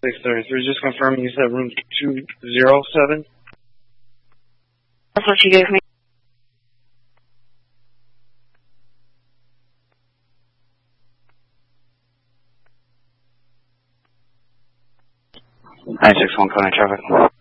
633, just confirming you said room 207? That's what you gave me. Nine 6 1 coding traffic.